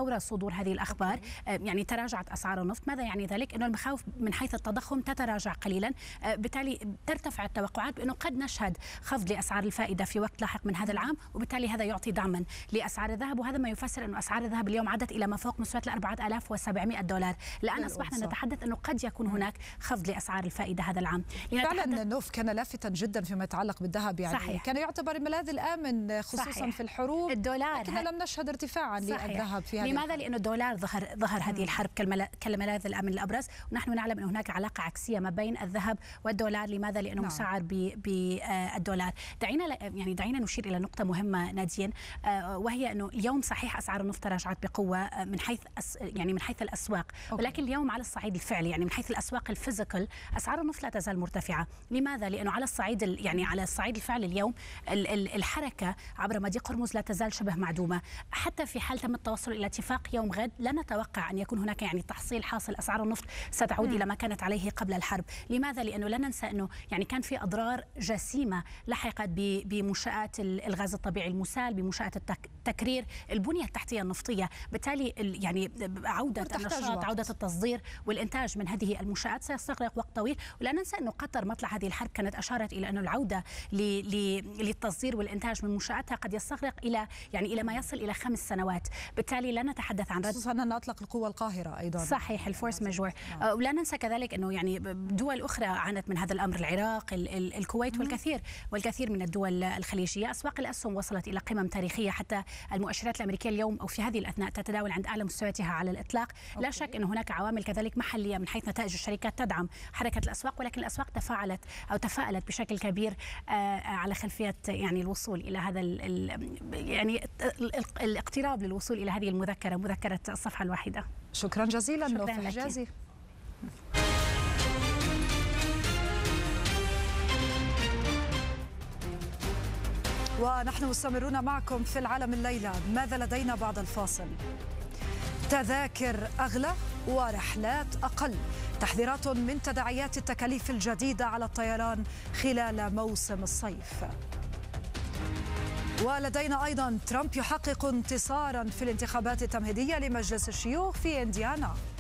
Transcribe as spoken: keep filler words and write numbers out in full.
فور صدور هذه الأخبار يعني تراجعت أسعار النفط. ماذا يعني ذلك؟ أنه المخاوف من حيث التضخم تتراجع قليلا، بالتالي ترتفع التوقعات بأنه قد نشهد خفض لأسعار الفائدة في وقت لاحق من هذا العام، وبالتالي هذا يعطي دعما لأسعار الذهب، وهذا ما يفسر أنه أسعار الذهب اليوم عادت إلى ما فوق مستويات أربعة آلاف وسبعمائة دولار. الآن أصبحنا نتحدث أنه قد يكون هناك خفض لأسعار الفائدة هذا العام. فعلا نوف كان لافتا جدا فيما يتعلق بالذهب، يعني صحيح. كان يعتبر الملاذ الآمن خصوصا صحيح. في الحروب، الدولار، لكن لم نشهد ارتفاعا للذهب في هذه. لماذا؟ لأن الدولار ظهر ظهر هذه الحرب كالملاذ الآمن الأبرز، ونحن نعلم أن هناك علاقة عكسية ما بين الذهب والدولار. لماذا؟ لأنه نعم. مسعر بالدولار. دعينا يعني دعينا نشير إلى نقطة مهمة نادين، وهي أنه اليوم صحيح أسعار النفط تراجعت بقوة من حيث يعني من حيث الأسواق، ولكن اليوم على الصعيد الفعلي يعني من حيث الأسواق الفيزيكال أسعار النفط لا تزال مرتفعة. لماذا؟ لأنه على الصعيد يعني على الصعيد الفعلي اليوم الحركة عبر مضيق هرمز لا تزال شبه معدومة. حتى في حال تم التوصل إلى اتفاق يوم غد لا نتوقع أن يكون هناك يعني تحصيل حاصل، أسعار النفط ستعود م. إلى ما كانت عليه قبل الحرب. لماذا؟ لأنه لا ننسى أنه يعني كان في أضرار جسيمة لحقت بمنشآت الغاز الطبيعي المسال، بمنشآت التكرير، البنية التحتية النفطية. بالتالي يعني عودة النشاط، عودة التصدير والإنتاج من هذه المنشآت سيستغرق وقت طويل. ولا ننسى أنه قطر مطلع هذه الحرب كانت أشارت إلى أنه العودة للتصدير والإنتاج من منشآتها قد يستغرق إلى يعني إلى ما يصل إلى خمس سنوات. بالتالي لا نتحدث عن رد، خصوصا أن أطلق القوة القاهرة أيضا. صحيح، الفورس ماجور. آه. ولا ننسى كذلك أنه يعني دول أخرى عانت من هذا الأمر، العراق، ال ال الكويت مم. والكثير والكثير من الدول الخليجية. أسواق الأسهم وصلت إلى قمم تاريخية، حتى المؤشرات الأمريكية اليوم أو في هذه الأثناء تتداول عند أعلى مستوياتها على الإطلاق. أوكي. لا شك أن هناك عوامل كذلك محلية من حيث نتائج الشركات تدعم حركة الأسواق، ولكن الأسواق تفاعلت أو تفاءلت بشكل كبير آه على خلفية يعني الوصول إلى هذا ال ال يعني الاقتراب للوصول إلى هذه المذكرة، مذكرة الصفحة الواحدة. شكرا جزيلا نوف حجازي. ونحن مستمرون معكم في العالم الليلة. ماذا لدينا بعد الفاصل؟ تذاكر أغلى ورحلات أقل، تحذيرات من تداعيات التكاليف الجديدة على الطيران خلال موسم الصيف. ولدينا أيضا ترامب يحقق انتصارا في الانتخابات التمهيدية لمجلس الشيوخ في إنديانا.